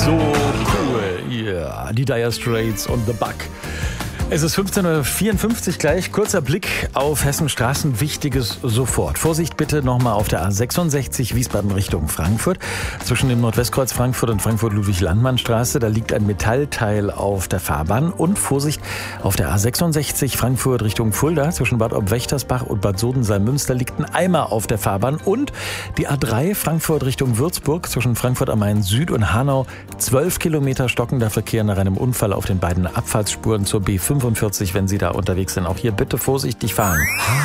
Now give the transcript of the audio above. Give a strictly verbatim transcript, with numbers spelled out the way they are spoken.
So cool. Yeah, die Dire Straits und The Bug. Es ist fünfzehn Uhr vierundfünfzig gleich. Kurzer Blick auf Hessens Straßen. Wichtiges sofort. Vorsicht bitte nochmal auf der A sechsundsechzig Wiesbaden Richtung Frankfurt. Zwischen dem Nordwestkreuz Frankfurt und Frankfurt-Ludwig-Landmann-Straße. Da liegt ein Metallteil auf der Fahrbahn. Und Vorsicht auf der A sechsundsechzig Frankfurt Richtung Fulda. Zwischen Bad Ob-Wächtersbach und Bad Sodensalm-Münster liegt ein Eimer auf der Fahrbahn. Und die A drei Frankfurt Richtung Würzburg. Zwischen Frankfurt am Main Süd und Hanau. zwölf Kilometer stockender Verkehr nach einem Unfall auf den beiden Abfahrtsspuren zur B fünfundvierzig, wenn Sie da unterwegs sind. Auch hier bitte vorsichtig fahren.